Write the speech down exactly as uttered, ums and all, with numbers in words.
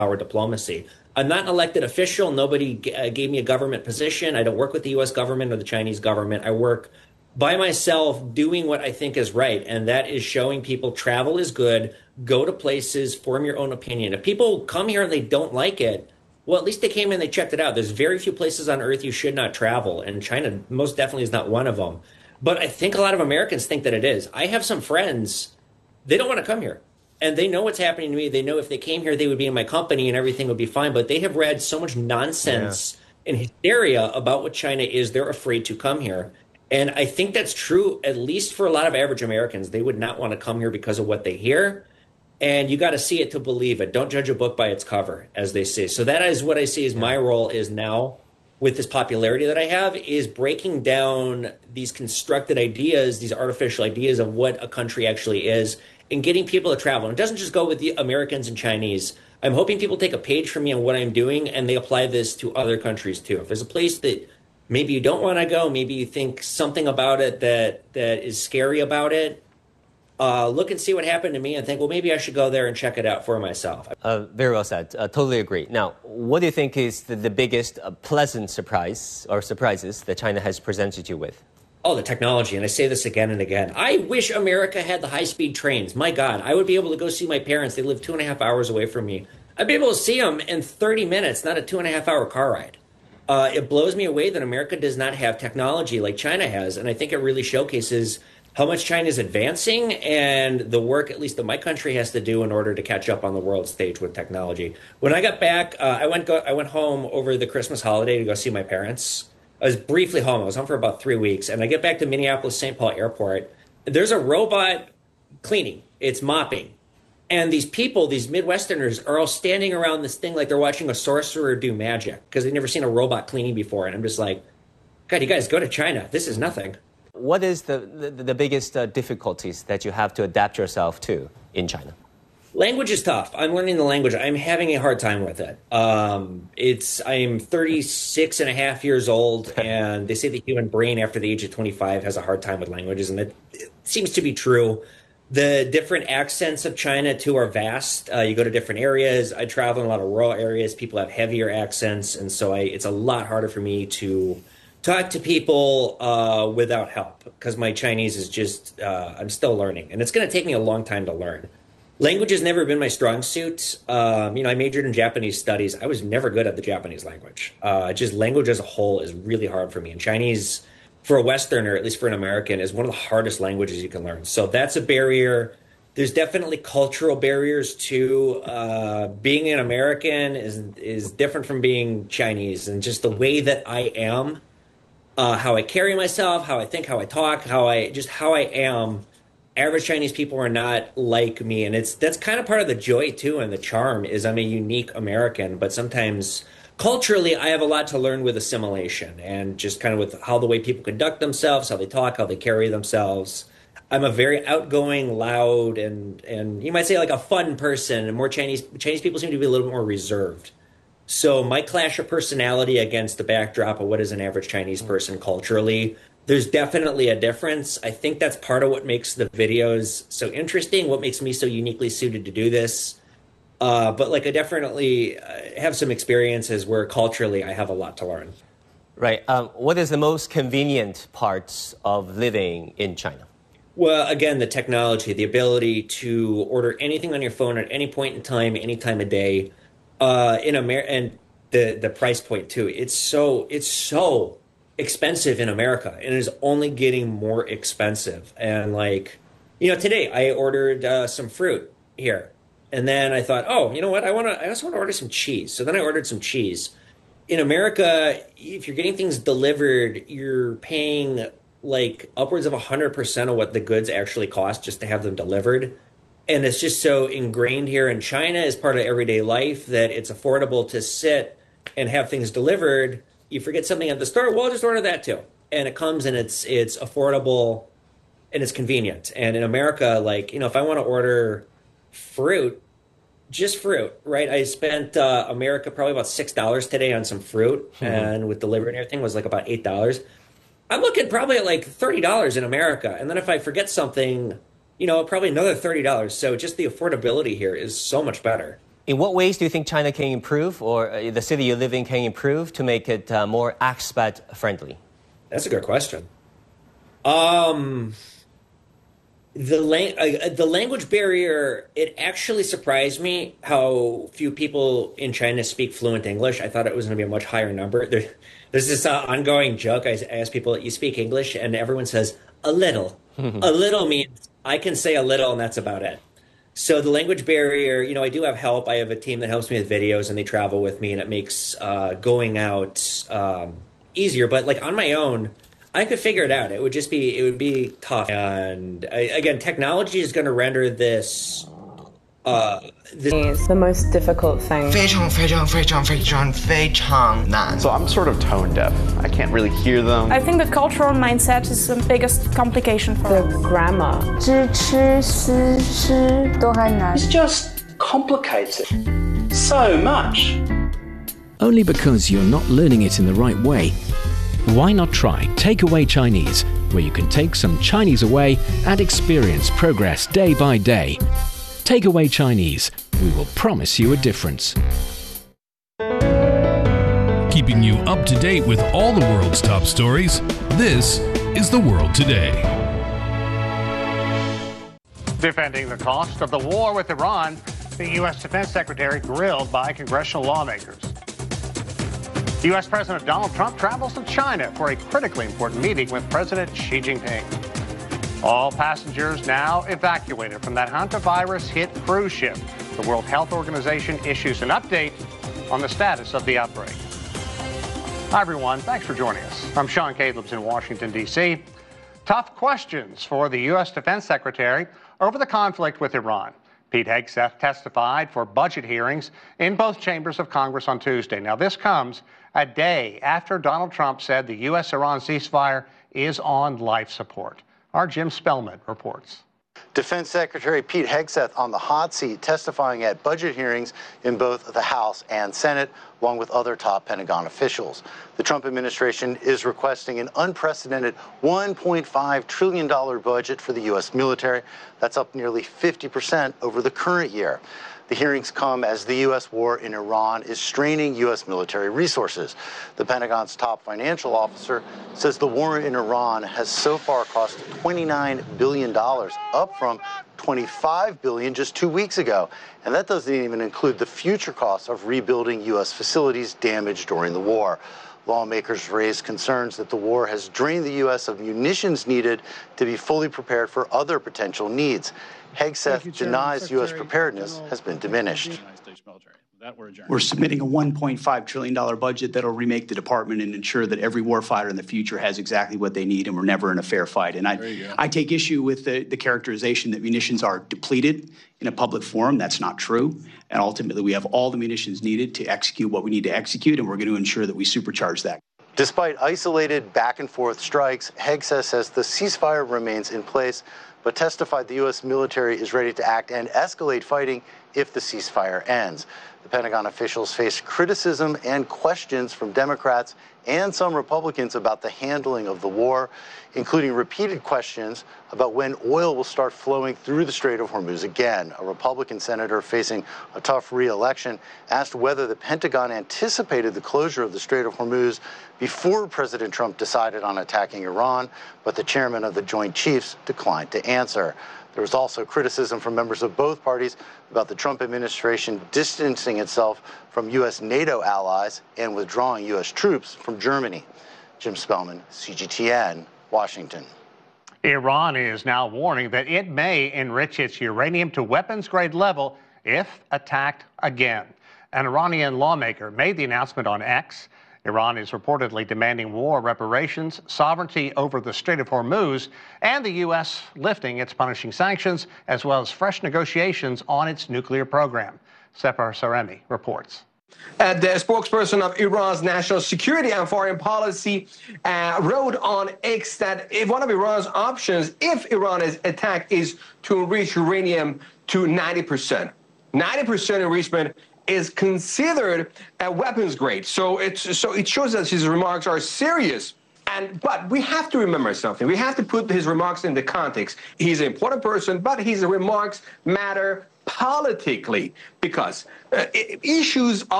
power diplomacy. I'm not an elected official. Nobody g- uh, gave me a government position. I don't work with the U S government or the Chinese government. I work by myself doing what I think is right. And that is showing people travel is good, go to places, form your own opinion. If people come here and they don't like it, well, at least they came and they checked it out. There's very few places on earth you should not travel, and China most definitely is not one of them. But I think a lot of Americans think that it is. I have some friends, they don't want to come here. And they know what's happening to me. They know if they came here, they would be in my company and everything would be fine. But they have read so much Yeah. nonsense and hysteria about what China is, they're afraid to come here. And I think that's true, at least for a lot of average Americans. They would not want to come here because of what they hear. And you got to see it to believe it. Don't judge a book by its cover, as they say. So that is what I see as Yeah. my role is now with this popularity that I have is breaking down these constructed ideas, these artificial ideas of what a country actually is and getting people to travel. And it doesn't just go with the Americans and Chinese. I'm hoping people take a page from me on what I'm doing and they apply this to other countries too. If there's a place that maybe you don't want to go, maybe you think something about it that that is scary about it, uh, look and see what happened to me and think, well, maybe I should go there and check it out for myself. Uh, very well said. Uh, totally agree. Now, what do you think is the, the biggest uh, pleasant surprise or surprises that China has presented you with? Oh, the technology. And I say this again and again. I wish America had the high speed trains. My God, I would be able to go see my parents. They live two and a half hours away from me. I'd be able to see them in thirty minutes, not a two and a half hour car ride. Uh, it blows me away that America does not have technology like China has. And I think it really showcases how much China is advancing and the work, at least that my country has to do in order to catch up on the world stage with technology. When I got back, uh, I went go, I went home over the Christmas holiday to go see my parents. I was briefly home. I was home for about three weeks. And I get back to Minneapolis Saint Paul Airport. There's a robot cleaning. It's mopping. And these people, these Midwesterners, are all standing around this thing like they're watching a sorcerer do magic because they've never seen a robot cleaning before. And I'm just like, God, you guys go to China. This is nothing. What is the, the, the biggest uh, difficulties that you have to adapt yourself to in China? Language is tough. I'm learning the language. I'm having a hard time with it. Um, it's I'm thirty-six and a half years old, and they say the human brain after the age of twenty-five has a hard time with languages, and it, it seems to be true. The different accents of China, too, are vast. Uh, you go to different areas. I travel in a lot of rural areas. People have heavier accents, and so I, it's a lot harder for me to talk to people uh, without help because my Chinese is just, uh, I'm still learning, and it's going to take me a long time to learn. Language has never been my strong suit. Um, you know, I majored in Japanese studies. I was never good at the Japanese language. Uh, just language as a whole is really hard for me. And Chinese, for a Westerner, at least for an American, is one of the hardest languages you can learn. So that's a barrier. There's definitely cultural barriers too. Uh, being an American is is different from being Chinese, and just the way that I am, uh, how I carry myself, how I think, how I talk, how I just how I am. Average Chinese people are not like me, and it's that's kind of part of the joy too, and the charm is I'm a unique American. But sometimes culturally, I have a lot to learn with assimilation and just kind of with how the way people conduct themselves, how they talk, how they carry themselves. I'm a very outgoing, loud, and and you might say like a fun person. And more Chinese Chinese people seem to be a little bit more reserved. So my clash of personality against the backdrop of what is an average Chinese person culturally, there's definitely a difference. I think that's part of what makes the videos so interesting, what makes me so uniquely suited to do this. Uh, but like I definitely uh, have some experiences where culturally I have a lot to learn. Right. Um, what is the most convenient parts of living in China? Well, again, the technology, the ability to order anything on your phone at any point in time, any time of day, uh, in America, and the the price point too. It's so it's so expensive in America, and it is only getting more expensive. And like, you know, today I ordered uh, some fruit here, and then I thought, oh, you know what? I want to. I also want to order some cheese. So then I ordered some cheese. In America, if you're getting things delivered, you're paying like upwards of one hundred percent of what the goods actually cost just to have them delivered. And it's just so ingrained here in China as part of everyday life that it's affordable to sit and have things delivered. You forget something at the store, well, just order that too. And it comes and it's it's affordable and it's convenient. And in America, like, you know, if I want to order fruit, just fruit, right? I spent uh, America probably about six dollars today on some fruit, mm-hmm. and with delivery and everything was like about eight dollars. I'm looking probably at like thirty dollars in America. And then if I forget something, you know, probably another thirty dollars. So just the affordability here is so much better. In what ways do you think China can improve, or uh, the city you live in can improve to make it uh, more expat friendly? That's a good question. Um, the lang- uh, the language barrier, it actually surprised me how few people in China speak fluent English. I thought it was going to be a much higher number. There, there's this uh, ongoing joke. I, I ask people, you speak English? And everyone says, a little. A little means I can say a little, and that's about it. So the language barrier, you know, I do have help. I have a team that helps me with videos, and they travel with me, and it makes uh, going out um, easier. But like on my own, I could figure it out. It would just be, it would be tough. And I, again, technology is going to render this, uh, this is the most difficult thing. 非常非常非常非常非常难. So I'm sort of tone deaf. I can't really hear them. I think the cultural mindset is the biggest complication for The us. grammar. 知吃思诗都还难. It's just complicated so much. Only because you're not learning it in the right way. Why not try Takeaway Chinese, where you can take some Chinese away and experience progress day by day. Takeaway Chinese, we will promise you a difference. Keeping you up to date with all the world's top stories, this is The World Today. Defending the cost of the war with Iran, the U S Defense Secretary grilled by congressional lawmakers. U S President Donald Trump travels to China for a critically important meeting with President Xi Jinping. All passengers now evacuated from that hantavirus-hit cruise ship. The World Health Organization issues an update on the status of the outbreak. Hi, everyone. Thanks for joining us. I'm Sean Calebs in Washington, D C Tough questions for the U S Defense Secretary over the conflict with Iran. Pete Hegseth testified for budget hearings in both chambers of Congress on Tuesday. Now, this comes a day after Donald Trump said the U S Iran ceasefire is on life support. Our Jim Spellman reports. Defense Secretary Pete Hegseth on the hot seat, testifying at budget hearings in both the House and Senate, along with other top Pentagon officials. The Trump administration is requesting an unprecedented one point five trillion dollars budget for the U S military. That's up nearly fifty percent over the current year. The hearings come as the U S war in Iran is straining U S military resources. The Pentagon's top financial officer says the war in Iran has so far cost twenty-nine billion dollars, up from twenty-five billion dollars just two weeks ago. And that doesn't even include the future costs of rebuilding U S facilities damaged during the war. Lawmakers raised concerns that the war has drained the U S of munitions needed to be fully prepared for other potential needs. Hegseth you, denies U S preparedness General has been diminished. We're submitting a one point five trillion dollars budget that'll remake the department and ensure that every warfighter in the future has exactly what they need, and we're never in a fair fight. And I, I take issue with the, the characterization that munitions are depleted in a public forum. That's not true. And ultimately, we have all the munitions needed to execute what we need to execute, and we're going to ensure that we supercharge that. Despite isolated back-and-forth strikes, Hegseth says the ceasefire remains in place, but testified the U S military is ready to act and escalate fighting if the ceasefire ends. The Pentagon officials face criticism and questions from Democrats and some Republicans about the handling of the war, including repeated questions about when oil will start flowing through the Strait of Hormuz again. A Republican senator facing a tough re-election asked whether the Pentagon anticipated the closure of the Strait of Hormuz before President Trump decided on attacking Iran, but the chairman of the Joint Chiefs declined to answer. There was also criticism from members of both parties about the Trump administration distancing itself from U S NATO allies and withdrawing U S troops from Germany. Jim Spellman, C G T N, Washington. Iran is now warning that it may enrich its uranium to weapons-grade level if attacked again. An Iranian lawmaker made the announcement on X. Iran is reportedly demanding war reparations, sovereignty over the Strait of Hormuz, and the U S lifting its punishing sanctions, as well as fresh negotiations on its nuclear program. Separ Saremi reports. Uh, the spokesperson of Iran's national security and foreign policy uh, wrote on X that if one of Iran's options, if Iran is attacked, is to enrich uranium to ninety percent. ninety percent enrichment is considered a weapons grade. So it's so it shows that his remarks are serious. And but we have to remember something. We have to put his remarks in the context. He's an important person, but his remarks matter politically, because uh, issues